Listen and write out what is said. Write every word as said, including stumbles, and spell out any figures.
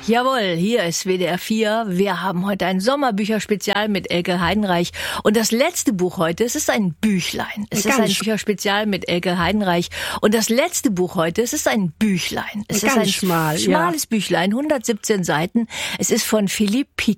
Jawohl, hier ist W D R vier. Wir haben heute ein Sommerbücherspezial mit Elke Heidenreich. Und das letzte Buch heute, es ist ein Büchlein. Es ist ein Bücherspezial mit Elke Heidenreich. Und das letzte Buch heute, es ist ein Büchlein. Es ist ein schmal, schmales ja. Büchlein, hundertsiebzehn Seiten. Es ist von Philippe